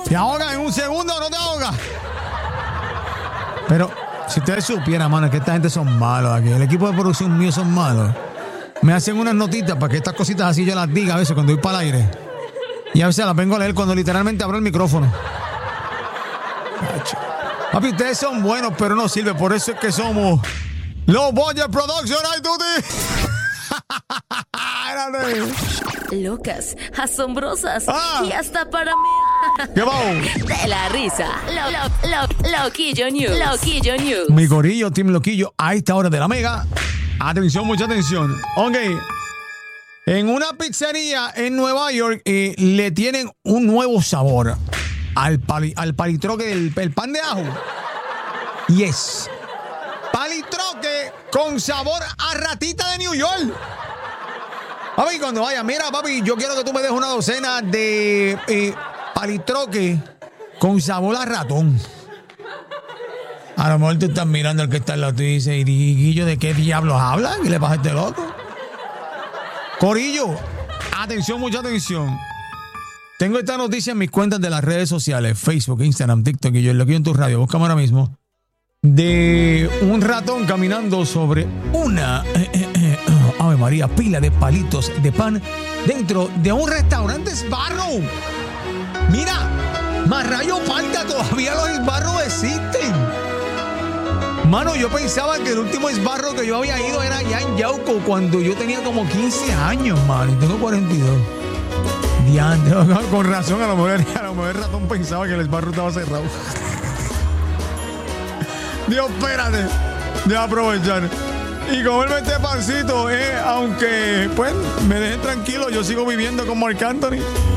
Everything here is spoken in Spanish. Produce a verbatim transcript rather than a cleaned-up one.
¿Te ahogas en un segundo o no te ahogas? Pero si ustedes supieran, mano, que esta gente son malos aquí. El equipo de producción mío son malos. Me hacen unas notitas para que estas cositas así yo las diga a veces cuando voy para el aire. Y a veces las vengo a leer cuando literalmente abro el micrófono. Papi, ustedes son buenos, pero no sirve. Por eso es que somos Low Budget Production. ¡Ay, Tuti! Locas, asombrosas ah. y hasta para mí. ¿Qué va? De la risa. Lo, lo, lo, Loquillo News. Loquillo News. Mi gorillo, Team Loquillo, a esta hora de la mega. Atención, mucha atención. Ok. En una pizzería en Nueva York eh, le tienen un nuevo sabor al, pali, al palitroque del el pan de ajo. Yes. Palitroque con sabor a ratita de New York. Papi, cuando vaya, mira, papi, yo quiero que tú me des una docena de eh, palitroque con sabor a ratón. A lo mejor tú estás mirando al que está al lado y dices, ¿y Guillo de qué diablos habla? ¿Qué le pasa a este loco? Corillo, atención, mucha atención. Tengo esta noticia en mis cuentas de las redes sociales, Facebook, Instagram, TikTok y yo, el Loquillo en tu radio, búscame ahora mismo, de un ratón caminando sobre una, eh, eh, eh, oh, Ave María, pila de palitos de pan dentro de un restaurante Sbarro. Mira, más rayo falta, todavía los Sbarro existen. Mano, yo pensaba que el último Sbarro que yo había ido era allá en Yauco cuando yo tenía como quince años, mano, y tengo cuarenta y dos. Diante, con razón, a lo mejor, a lo mejor el ratón pensaba que el Sbarro estaba cerrado. Dios, espérate, déjame aprovechar y comerme este pancito, eh, aunque, pues, me dejen tranquilo, yo sigo viviendo con Marc Anthony.